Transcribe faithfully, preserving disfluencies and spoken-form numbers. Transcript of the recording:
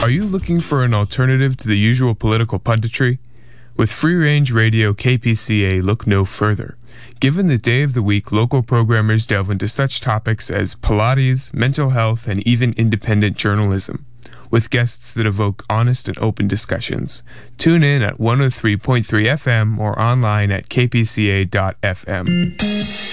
Are you looking for an alternative to the usual political punditry? With free-range radio K P C A, look no further. Given the day of the week, local programmers delve into such topics as Pilates, mental health, and even independent journalism, with guests that evoke honest and open discussions. Tune in at one oh three point three F M or online at k p c a dot f m.